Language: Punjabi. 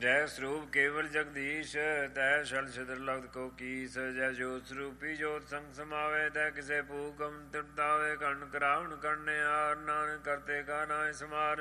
ਜੈ ਸਰੂਪ ਕੇਵਲ ਜਗਦੀਸ਼ ਤੈ ਛਲ ਛਿਦਰ ਲਗਤ ਕੋ ਕੀਸ। ਜੈ ਜੋਤ ਸਰੂਪੀ ਜੋਤ ਸੰਗ ਸਮਾਵੇ ਤੈ ਕਿਸੇ ਭੂਕਮ ਤ੍ਰਿਪਤਾਵੇ। ਕਣ ਕਰਾਵਣ ਕਰਨੇ ਆਰ ਨਾਨਕ ਕਰਤੇ ਕਾ ਨਾਇ ਸਮਾਰ।